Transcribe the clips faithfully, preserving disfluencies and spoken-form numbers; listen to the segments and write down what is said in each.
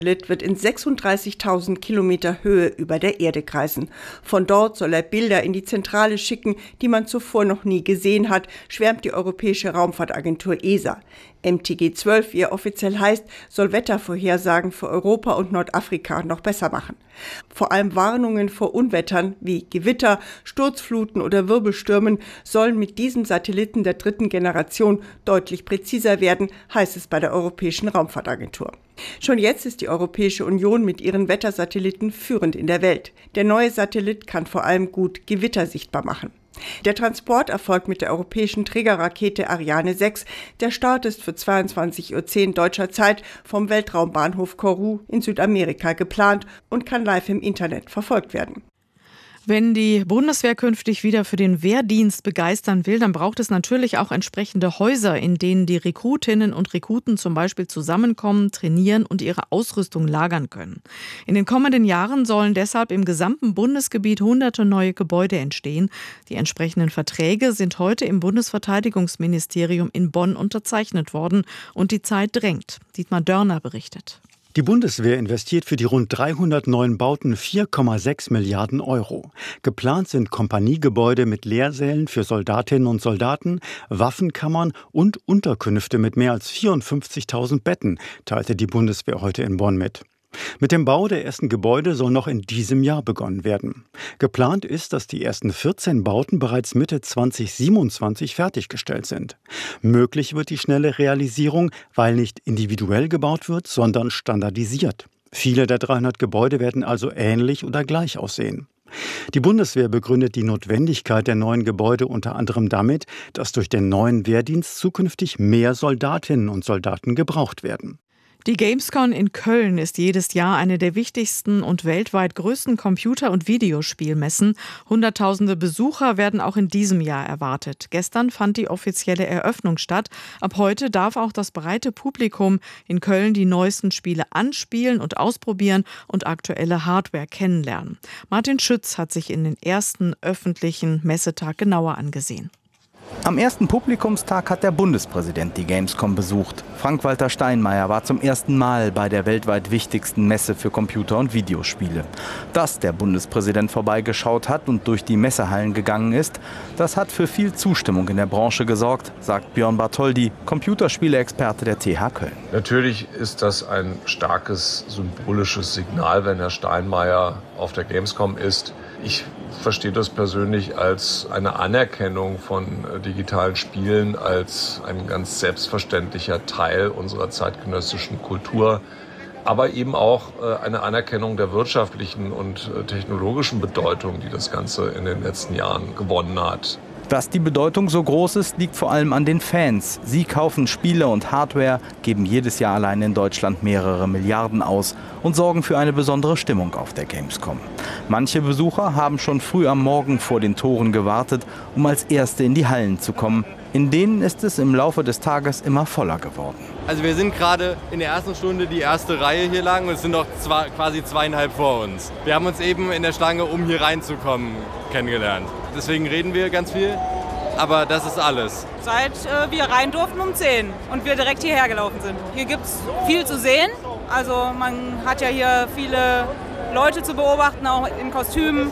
Satellit wird in sechsunddreißigtausend Kilometer Höhe über der Erde kreisen. Von dort soll er Bilder in die Zentrale schicken, die man zuvor noch nie gesehen hat, schwärmt die Europäische Raumfahrtagentur E S A. M T G zwölf, wie er offiziell heißt, soll Wettervorhersagen für Europa und Nordafrika noch besser machen. Vor allem Warnungen vor Unwettern wie Gewitter, Sturzfluten oder Wirbelstürmen sollen mit diesem Satelliten der dritten Generation deutlich präziser werden, heißt es bei der Europäischen Raumfahrtagentur. Schon jetzt ist die Europäische Union mit ihren Wettersatelliten führend in der Welt. Der neue Satellit kann vor allem gut Gewitter sichtbar machen. Der Transport erfolgt mit der europäischen Trägerrakete Ariane sechs. Der Start ist für zweiundzwanzig Uhr zehn deutscher Zeit vom Weltraumbahnhof Kourou in Südamerika geplant und kann live im Internet verfolgt werden. Wenn die Bundeswehr künftig wieder für den Wehrdienst begeistern will, dann braucht es natürlich auch entsprechende Häuser, in denen die Rekrutinnen und Rekruten zum Beispiel zusammenkommen, trainieren und ihre Ausrüstung lagern können. In den kommenden Jahren sollen deshalb im gesamten Bundesgebiet hunderte neue Gebäude entstehen. Die entsprechenden Verträge sind heute im Bundesverteidigungsministerium in Bonn unterzeichnet worden und die Zeit drängt. Dietmar Dörner berichtet. Die Bundeswehr investiert für die rund dreihundert neuen Bauten vier Komma sechs Milliarden Euro. Geplant sind Kompaniegebäude mit Lehrsälen für Soldatinnen und Soldaten, Waffenkammern und Unterkünfte mit mehr als vierundfünfzigtausend Betten, teilte die Bundeswehr heute in Bonn mit. Mit dem Bau der ersten Gebäude soll noch in diesem Jahr begonnen werden. Geplant ist, dass die ersten vierzehn Bauten bereits Mitte zweitausendsiebenundzwanzig fertiggestellt sind. Möglich wird die schnelle Realisierung, weil nicht individuell gebaut wird, sondern standardisiert. Viele der dreihundert Gebäude werden also ähnlich oder gleich aussehen. Die Bundeswehr begründet die Notwendigkeit der neuen Gebäude unter anderem damit, dass durch den neuen Wehrdienst zukünftig mehr Soldatinnen und Soldaten gebraucht werden. Die Gamescom in Köln ist jedes Jahr eine der wichtigsten und weltweit größten Computer- und Videospielmessen. Hunderttausende Besucher werden auch in diesem Jahr erwartet. Gestern fand die offizielle Eröffnung statt. Ab heute darf auch das breite Publikum in Köln die neuesten Spiele anspielen und ausprobieren und aktuelle Hardware kennenlernen. Martin Schütz hat sich in den ersten öffentlichen Messetag genauer angesehen. Am ersten Publikumstag hat der Bundespräsident die Gamescom besucht. Frank-Walter Steinmeier war zum ersten Mal bei der weltweit wichtigsten Messe für Computer- und Videospiele. Dass der Bundespräsident vorbeigeschaut hat und durch die Messehallen gegangen ist, das hat für viel Zustimmung in der Branche gesorgt, sagt Björn Bartholdy, Computerspiele-Experte der T H Köln. Natürlich ist das ein starkes symbolisches Signal, wenn Herr Steinmeier auf der Gamescom ist. Ich verstehe das persönlich als eine Anerkennung von digitalen Spielen, als ein ganz selbstverständlicher Teil unserer zeitgenössischen Kultur, aber eben auch eine Anerkennung der wirtschaftlichen und technologischen Bedeutung, die das Ganze in den letzten Jahren gewonnen hat. Dass die Bedeutung so groß ist, liegt vor allem an den Fans. Sie kaufen Spiele und Hardware, geben jedes Jahr allein in Deutschland mehrere Milliarden aus und sorgen für eine besondere Stimmung auf der Gamescom. Manche Besucher haben schon früh am Morgen vor den Toren gewartet, um als Erste in die Hallen zu kommen. In denen ist es im Laufe des Tages immer voller geworden. Also wir sind gerade in der ersten Stunde die erste Reihe hier lang und es sind noch zwei, quasi zweieinhalb vor uns. Wir haben uns eben in der Schlange, um hier reinzukommen, kennengelernt. Deswegen reden wir ganz viel, aber das ist alles. Seit äh, wir rein durften um zehn und wir direkt hierher gelaufen sind. Hier gibt es viel zu sehen. Also man hat ja hier viele Leute zu beobachten, auch in Kostümen.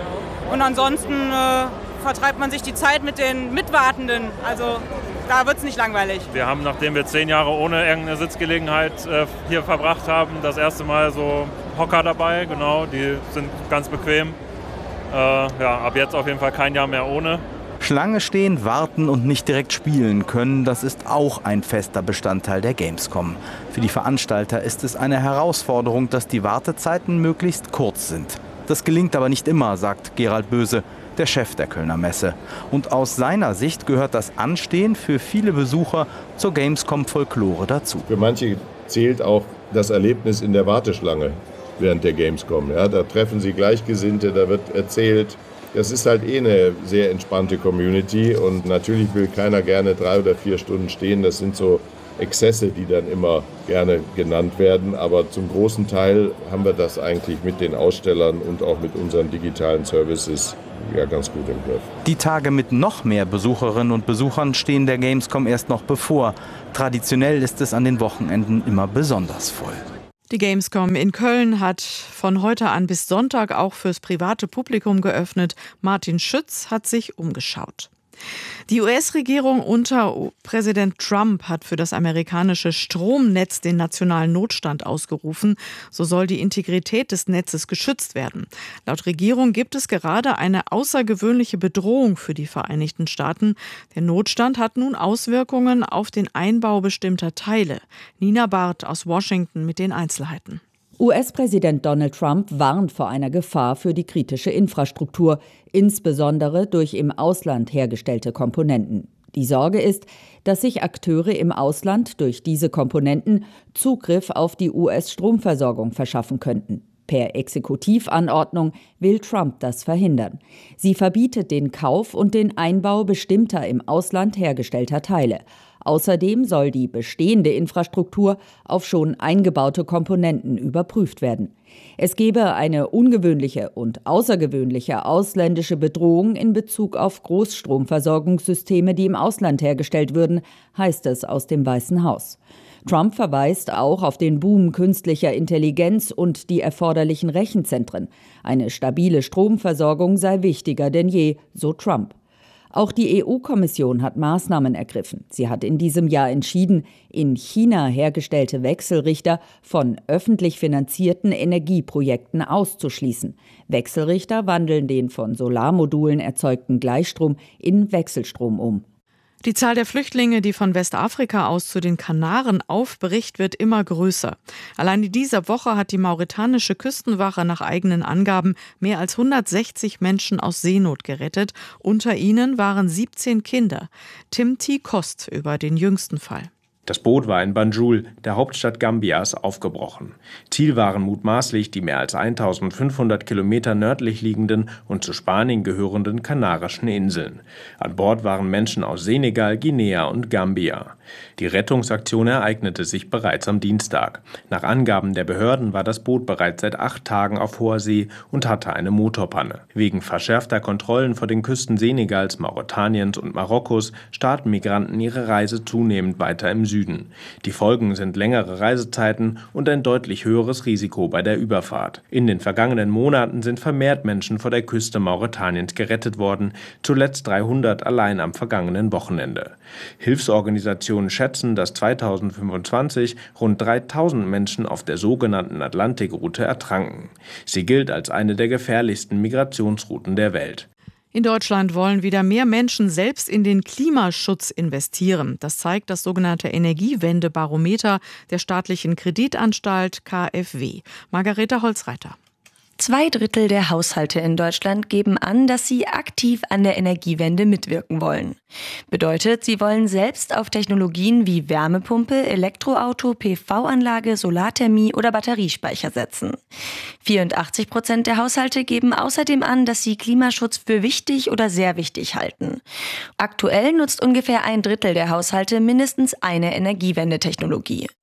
Und ansonsten äh, vertreibt man sich die Zeit mit den Mitwartenden. Also da wird es nicht langweilig. Wir haben, nachdem wir zehn Jahre ohne irgendeine Sitzgelegenheit äh, hier verbracht haben, das erste Mal so Hocker dabei. Genau, die sind ganz bequem. Äh, ja, ab jetzt auf jeden Fall kein Jahr mehr ohne. Schlange stehen, warten und nicht direkt spielen können, das ist auch ein fester Bestandteil der Gamescom. Für die Veranstalter ist es eine Herausforderung, dass die Wartezeiten möglichst kurz sind. Das gelingt aber nicht immer, sagt Gerald Böse, der Chef der Kölner Messe. Und aus seiner Sicht gehört das Anstehen für viele Besucher zur Gamescom-Folklore dazu. Für manche zählt auch das Erlebnis in der Warteschlange während der Gamescom. Ja, da treffen sie Gleichgesinnte, da wird erzählt. Das ist halt eh eine sehr entspannte Community und natürlich will keiner gerne drei oder vier Stunden stehen. Das sind so Exzesse, die dann immer gerne genannt werden. Aber zum großen Teil haben wir das eigentlich mit den Ausstellern und auch mit unseren digitalen Services ja ganz gut im Griff. Die Tage mit noch mehr Besucherinnen und Besuchern stehen der Gamescom erst noch bevor. Traditionell ist es an den Wochenenden immer besonders voll. Die Gamescom in Köln hat von heute an bis Sonntag auch fürs private Publikum geöffnet. Martin Schütz hat sich umgeschaut. Die U S-Regierung unter Präsident Trump hat für das amerikanische Stromnetz den nationalen Notstand ausgerufen. So soll die Integrität des Netzes geschützt werden. Laut Regierung gibt es gerade eine außergewöhnliche Bedrohung für die Vereinigten Staaten. Der Notstand hat nun Auswirkungen auf den Einbau bestimmter Teile. Nina Barth aus Washington mit den Einzelheiten. U S-Präsident Donald Trump warnt vor einer Gefahr für die kritische Infrastruktur, insbesondere durch im Ausland hergestellte Komponenten. Die Sorge ist, dass sich Akteure im Ausland durch diese Komponenten Zugriff auf die U S-Stromversorgung verschaffen könnten. Per Exekutivanordnung will Trump das verhindern. Sie verbietet den Kauf und den Einbau bestimmter im Ausland hergestellter Teile. Außerdem soll die bestehende Infrastruktur auf schon eingebaute Komponenten überprüft werden. Es gebe eine ungewöhnliche und außergewöhnliche ausländische Bedrohung in Bezug auf Großstromversorgungssysteme, die im Ausland hergestellt würden, heißt es aus dem Weißen Haus. Trump verweist auch auf den Boom künstlicher Intelligenz und die erforderlichen Rechenzentren. Eine stabile Stromversorgung sei wichtiger denn je, so Trump. Auch die E U-Kommission hat Maßnahmen ergriffen. Sie hat in diesem Jahr entschieden, in China hergestellte Wechselrichter von öffentlich finanzierten Energieprojekten auszuschließen. Wechselrichter wandeln den von Solarmodulen erzeugten Gleichstrom in Wechselstrom um. Die Zahl der Flüchtlinge, die von Westafrika aus zu den Kanaren aufbricht, wird immer größer. Allein in dieser Woche hat die mauretanische Küstenwache nach eigenen Angaben mehr als hundertsechzig Menschen aus Seenot gerettet. Unter ihnen waren siebzehn Kinder. Tim T. Kost über den jüngsten Fall. Das Boot war in Banjul, der Hauptstadt Gambias, aufgebrochen. Ziel waren mutmaßlich die mehr als eintausendfünfhundert Kilometer nördlich liegenden und zu Spanien gehörenden Kanarischen Inseln. An Bord waren Menschen aus Senegal, Guinea und Gambia. Die Rettungsaktion ereignete sich bereits am Dienstag. Nach Angaben der Behörden war das Boot bereits seit acht Tagen auf hoher See und hatte eine Motorpanne. Wegen verschärfter Kontrollen vor den Küsten Senegals, Mauretaniens und Marokkos starten Migranten ihre Reise zunehmend weiter im Süden. Die Folgen sind längere Reisezeiten und ein deutlich höheres Risiko bei der Überfahrt. In den vergangenen Monaten sind vermehrt Menschen vor der Küste Mauretaniens gerettet worden, zuletzt dreihundert allein am vergangenen Wochenende. Hilfsorganisationen schätzen, dass zweitausendfünfundzwanzig rund dreitausend Menschen auf der sogenannten Atlantikroute ertranken. Sie gilt als eine der gefährlichsten Migrationsrouten der Welt. In Deutschland wollen wieder mehr Menschen selbst in den Klimaschutz investieren. Das zeigt das sogenannte Energiewendebarometer der staatlichen Kreditanstalt K f W. Margareta Holzreiter. Zwei Drittel der Haushalte in Deutschland geben an, dass sie aktiv an der Energiewende mitwirken wollen. Bedeutet, sie wollen selbst auf Technologien wie Wärmepumpe, Elektroauto, P V-Anlage, Solarthermie oder Batteriespeicher setzen. vierundachtzig Prozent der Haushalte geben außerdem an, dass sie Klimaschutz für wichtig oder sehr wichtig halten. Aktuell nutzt ungefähr ein Drittel der Haushalte mindestens eine Energiewendetechnologie.